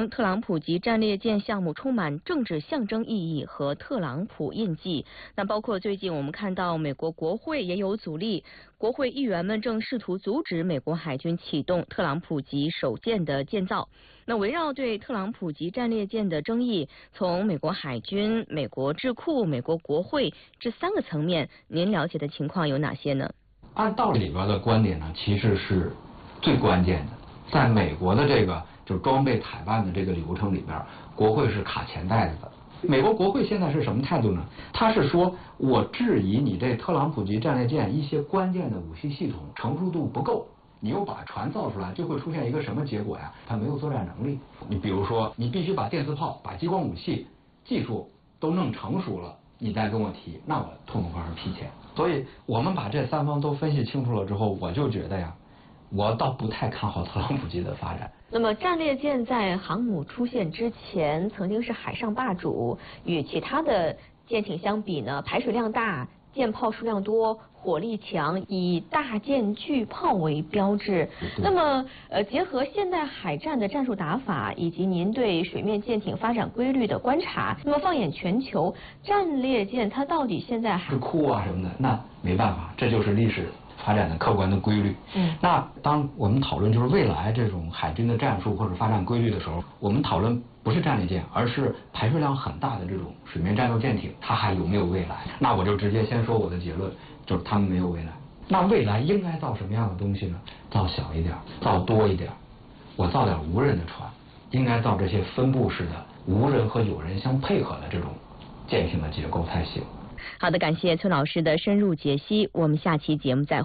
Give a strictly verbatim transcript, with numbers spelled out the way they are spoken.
称，特朗普级战列舰项目充满政治象征意义和特朗普印记。那包括最近我们看到美国国会也有阻力，国会议员们正试图阻止美国海军启动特朗普级首舰的建造。那围绕对特朗普级战列舰的争议，从美国海军、美国智库、美国国会这三个层面，您了解的情况有哪些呢？ 按道理里边的观点呢，其实是最关键的。在美国的这个就是装备采办的这个流程里边，国会是卡钱袋子的。美国国会现在是什么态度呢？他是说，我质疑你这特朗普级战列舰一些关键的武器系统成熟度不够。你又把船造出来，就会出现一个什么结果呀？它没有作战能力。你比如说，你必须把电磁炮、把激光武器技术都弄成熟了，你再跟我提，那我痛痛快快批钱。所以我们把这三方都分析清楚了之后，我就觉得呀，我倒不太看好特朗普级的发展。 那么战列舰在航母出现之前，曾经是海上霸主，与其他的舰艇相比呢，排水量大，舰炮数量多，火力强，以大舰巨炮为标志。那么，呃，结合现代海战的战术打法，以及您对水面舰艇发展规律的观察，那么放眼全球，战列舰它到底现在还是库啊什么的，那没办法，这就是历史发展的客观的规律。 嗯， 那当我们讨论就是未来这种海军的战术或者发展规律的时候，我们讨论不是战列舰，而是排水量很大的这种水面战斗舰艇，它还有没有未来？那我就直接先说我的结论，就是它们没有未来。那未来应该造什么样的东西呢？造小一点，造多一点。我造点无人的船，应该造这些分布式的无人和有人相配合的这种舰艇的结构才行。 好的，感谢崔老师的深入解析，我们下期节目再会。